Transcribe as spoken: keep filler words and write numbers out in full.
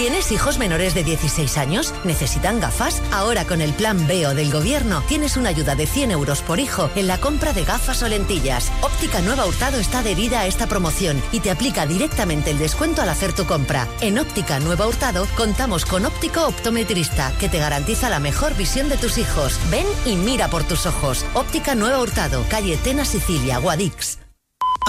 ¿Tienes hijos menores de dieciséis años? ¿Necesitan gafas? Ahora con el plan Veo del Gobierno tienes una ayuda de cien euros por hijo en la compra de gafas o lentillas. Óptica Nueva Hurtado está adherida a esta promoción y te aplica directamente el descuento al hacer tu compra. En Óptica Nueva Hurtado contamos con óptico optometrista que te garantiza la mejor visión de tus hijos. Ven y mira por tus ojos. Óptica Nueva Hurtado, calle Tena, Sicilia, Guadix.